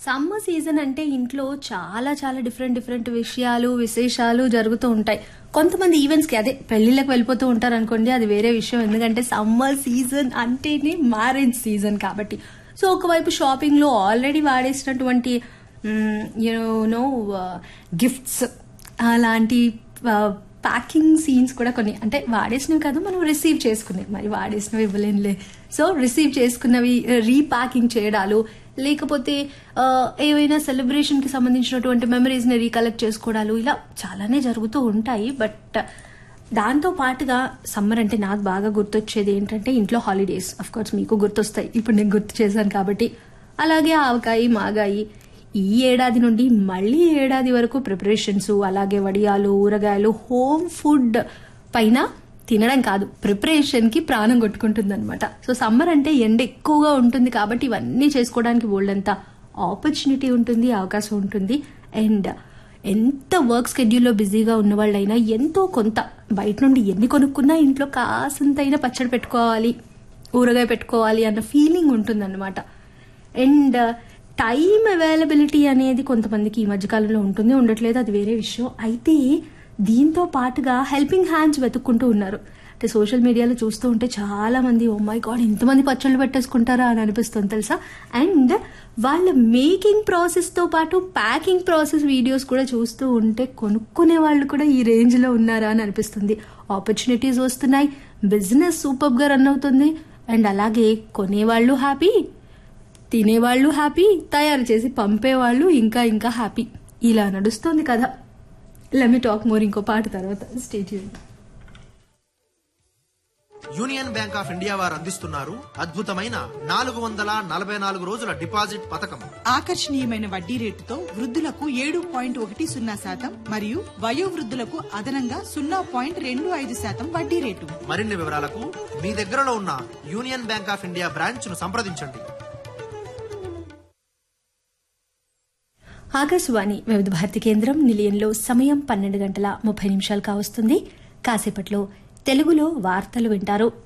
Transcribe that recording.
Summer season అంటే ఇంట్లో చాలా చాలా డిఫరెంట్ విషయాలు విశేషాలు జరుగుతూ ఉంటాయి. కొంతమంది ఈవెంట్స్ కి అదే పెళ్లిళ్ళకి వెళ్ళిపోతూ ఉంటారు అనుకోండి, అది వేరే విషయం. ఎందుకంటే సమ్మర్ సీజన్ అంటేనే మ్యారేజ్ సీజన్ కాబట్టి. సో ఒకవైపు షాపింగ్ లో ఆల్రెడీ వాడేసినటువంటి యూనో గిఫ్ట్స్ అలాంటి ప్యాకింగ్ సీన్స్ కూడా కొన్ని, అంటే వాడేసినవి కాదు మనం రిసీవ్ చేసుకునేవి, మరి వాడేసినవి ఇవ్వలేనులే. సో రిసీవ్ చేసుకున్నవి రీప్యాకింగ్ చేయడాలు, లేకపోతే ఏవైనా సెలబ్రేషన్ కి సంబంధించినటువంటి మెమరీస్ ని రీకలెక్ట్ చేసుకోవడాలు, ఇలా చాలానే జరుగుతూ ఉంటాయి. బట్ దాంతో పాటుగా సమ్మర్ అంటే నాకు బాగా గుర్తొచ్చేది ఏంటంటే ఇంట్లో హాలిడేస్. అఫ్ కోర్స్ మీకు గుర్తొస్తాయి, ఇప్పుడు నేను గుర్తు చేశాను కాబట్టి. అలాగే ఆవకాయి మాగాయి. ఈ ఏడాది నుండి మళ్ళీ ఏడాది వరకు ప్రిపరేషన్స్, అలాగే వడియాలు ఊరగాయలు, హోమ్ ఫుడ్ పైన తినడం కాదు ప్రిపరేషన్ కి ప్రాణం కొట్టుకుంటుంది అనమాట. సో సమ్మర్ అంటే ఎండ ఎక్కువగా ఉంటుంది కాబట్టి ఇవన్నీ చేసుకోవడానికి బోల్డంత ఆపర్చునిటీ ఉంటుంది, అవకాశం ఉంటుంది. అండ్ ఎంత వర్క్ స్కెడ్యూల్లో బిజీగా ఉన్న వాళ్ళైనా ఎంతో కొంత బయట నుండి ఎన్ని కొనుక్కున్నా ఇంట్లో కాసంతైనా పచ్చడి పెట్టుకోవాలి, ఊరగాయ పెట్టుకోవాలి అన్న ఫీలింగ్ ఉంటుందన్నమాట. అండ్ టైం అవైలబిలిటీ అనేది కొంతమందికి ఈ మధ్యకాలంలో ఉంటుంది, ఉండట్లేదు, అది వేరే విషయం. అయితే దీంతో పాటుగా హెల్పింగ్ హ్యాండ్స్ వెతుక్కుంటూ ఉన్నారు. అంటే సోషల్ మీడియాలో చూస్తూ ఉంటే చాలా మంది ఓ మై గాడ్ ఇంతమంది పచ్చళ్ళు పెట్టేసుకుంటారా అని అనిపిస్తుంది తెలుసా. అండ్ వాళ్ళ మేకింగ్ ప్రాసెస్ తో పాటు ప్యాకింగ్ ప్రాసెస్ వీడియోస్ కూడా చూస్తూ ఉంటే కొనుక్కునే వాళ్ళు కూడా ఈ రేంజ్ లో ఉన్నారా అని అనిపిస్తుంది. ఆపర్చునిటీస్ వస్తున్నాయి, బిజినెస్ సూపర్ గా రన్ అవుతుంది. అండ్ అలాగే కొనేవాళ్ళు హ్యాపీ, తినేవాళ్ళు హ్యాపీ, తయారు చేసి పంపేవాళ్ళు ఇంకా ఇంకా హ్యాపీ. ఇలా నడుస్తోంది కదా. లెట్ మీ టాక్ మోర్ ఇంకో పాట తర్వాత. Stay tuned. Union bank of India వారు అందిస్తున్నారు అద్భుతమైన 444 రోజుల డిపాజిట్ పథకం. ఆకర్షణీయమైన వడ్డీ రేటుతో వృద్ధులకు 7.10% మరియు వయోవృద్ధులకు అదనంగా 0.25% వడ్డీ రేటు. మరిన్ని వివరాలకు మీ దగ్గరలో ఉన్న union bank of India branch ను సంప్రదించండి. ఆకాశవాణి వివిధ భారతి కేంద్రం నిలయంలో సమయం 12 గంటల 30 నిమిషాలు కావస్తుంది. కాసేపట్లో తెలుగులో వార్తలు వింటారు.